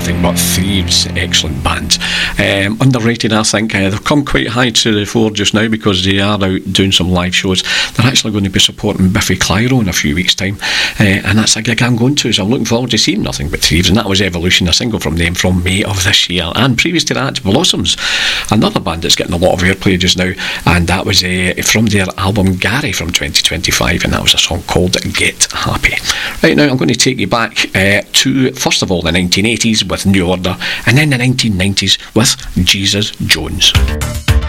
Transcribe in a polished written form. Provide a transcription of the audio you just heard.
nothing but Thieves, excellent band. Underrated, I think. They've come quite high to the fore just now because they are out doing some live shows. They're actually going to be supporting Biffy Clyro in a few weeks' time, and that's a gig I'm going to, so I'm looking forward to seeing Nothing But Thieves. And that was Evolution, a single from them from May of this year. And previous to that, Blossoms, another band that's getting a lot of airplay just now, and that was from their album Gary from 2025, and that was a song called Get Happy. Right now I'm going to take you back to, first of all, the 1980s with New Order, and then the 1990s with Jesus Jones.